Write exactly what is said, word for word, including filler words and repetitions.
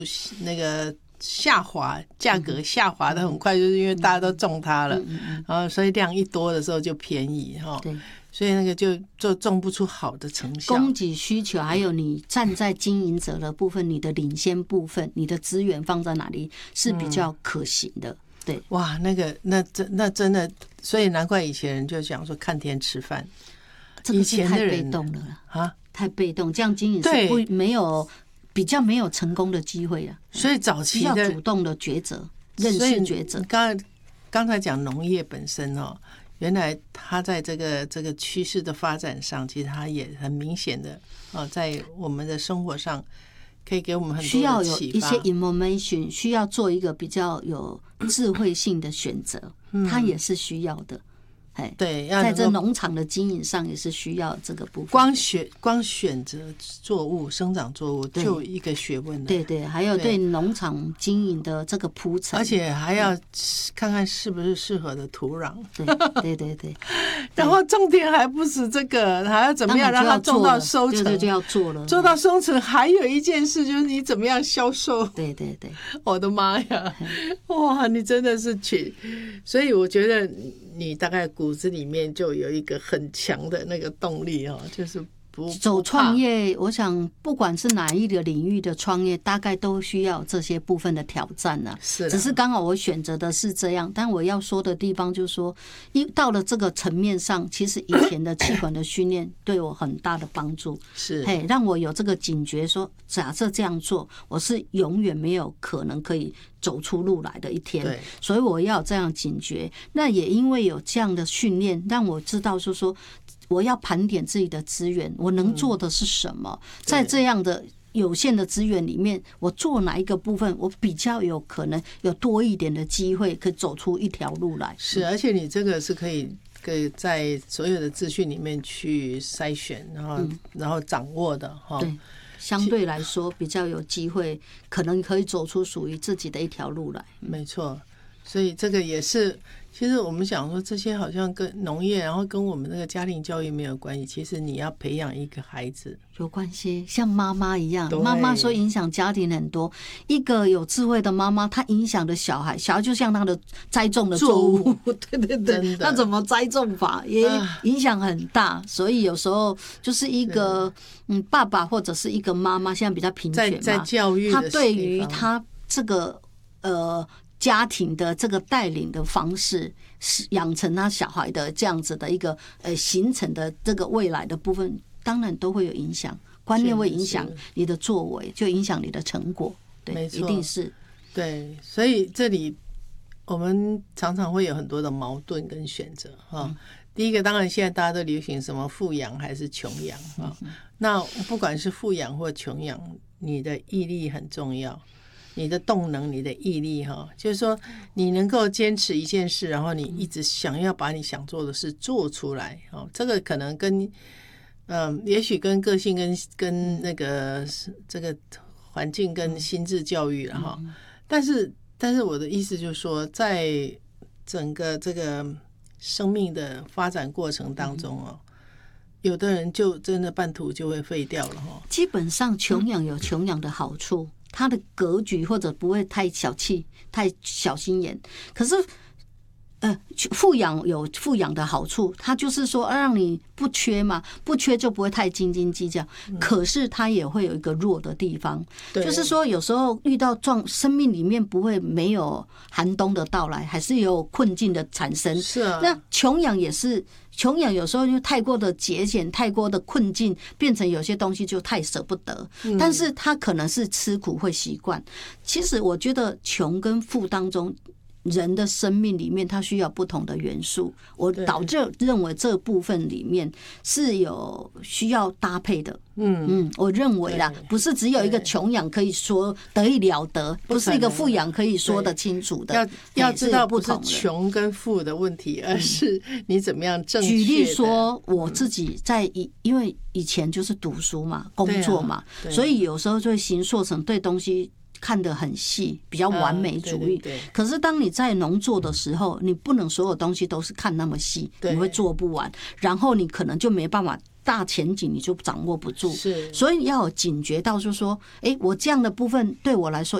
那个下滑，价格下滑的很快，就是因为大家都种它了，然后所以量一多的时候就便宜哈。对。所以那个就就种不出好的成效。 供给需求，还有你站在经营者的部分，你的领先部分，你的资源放在哪里是比较可行的。嗯、对， 哇，那个那真那真的，所以难怪以前人就讲说看天吃饭。 这个是太被动了啊，太被动，这样经营是不没有比较没有成功的机会了。 所以早期的比较主动的抉择，认识抉择。 刚刚才讲农业本身哦。原来它在这个这个趋势的发展上，其实它也很明显的啊，在我们的生活上可以给我们很多的需要有一些 information， 需要做一个比较有智慧性的选择，嗯、它也是需要的。 对， 在这农场的经营上也是需要这个部分。 光选光选择作物、生长作物就一个学问了。 对对，还有对农场经营的这个铺陈， 而且还要看看是不是适合的土壤。 对对对对。 然后重点还不止这个，还要怎么样让它种到收成， 对对，就要做了。 做到收成，还有一件事就是你怎么样销售。 对对对， 我的妈呀！哇，你真的是去，所以我觉得你大概骨子里面就有一个很强的那个动力哦，就是不走创业。我想不管是哪一个领域的创业，大概都需要这些部分的挑战呢、啊。 是， 只是刚好我选择的是这样，但我要说的地方就是说，一到了这个层面上，其实以前的气管的训练对我很大的帮助， 是， 嘿，让我有这个警觉说，假设这样做，我是永远没有可能可以走出路来的一天，所以我要有这样警觉。那也因为有这样的训练，让我知道说说我要盘点自己的资源，我能做的是什么？嗯、在这样的有限的资源里面，我做哪一个部分，我比较有可能有多一点的机会，可以走出一条路来。 是，而且你这个是可以。可以在所有的资讯里面去筛选，然后、嗯、然后掌握的哈。 对，相对来说比较有机会，可能可以走出属于自己的一条路来。 没错，所以这个也是，其实我们想说这些好像跟农业，然后跟我们那个家庭教育没有关系。其实你要培养一个孩子有关系，像妈妈一样，妈妈说影响家庭很多。一个有智慧的妈妈，她影响的小孩，小孩就像她的栽种的作物，对对对，她怎么栽种法也影响很大。所以有时候就是一个嗯爸爸或者是一个妈妈，现在比较贫穷嘛， 在在教育， 他对于他这个呃。家庭的这个带领的方式，是养成他小孩的这样子的一个呃形成的这个未来的部分，当然都会有影响，观念会影响你的作为，就影响你的成果，对，一定是对。所以这里我们常常会有很多的矛盾跟选择哈。嗯、第一个，当然现在大家都流行什么富养还是穷养啊？嗯、那不管是富养或穷养，你的毅力很重要。你的动能，你的毅力哈，就是说你能够坚持一件事，然后你一直想要把你想做的事做出来哦。这个可能跟嗯，也许跟个性跟跟那个这个环境跟心智教育了哈。但是但是我的意思就是说，在整个这个生命的发展过程当中哦，有的人就真的半途就会废掉了哈。 基本上穷养有穷养的好处。他的格局或者不会太小气、太小心眼，可是，呃，富养有富养的好处，它就是说让你不缺嘛，不缺就不会太斤斤计较。嗯、可是它也会有一个弱的地方，就是说有时候遇到状，生命里面不会没有寒冬的到来，还是有困境的产生。 是啊， 那穷养也是。穷养有时候就太过的节俭，太过的困境，变成有些东西就太舍不得。嗯、但是他可能是吃苦会习惯。其实我觉得穷跟富当中，人的生命里面，它需要不同的元素。我导致认为这部分里面是有需要搭配的。嗯嗯，我认为啦，不是只有一个穷养可以说得意了得，不是一个富养可以说得清楚的。 要要知道，不是穷跟富的问题，而是你怎么样正确的。 举例说，我自己在以因为以前就是读书嘛，工作嘛，所以有时候就会形塑成对东西。看得很细，比较完美主义。嗯、对对对，可是当你在农作的时候，你不能所有东西都是看那么细，你会做不完，然后你可能就没办法大前景你就掌握不住， 是， 所以要有警觉到，就是说，哎，我这样的部分对我来说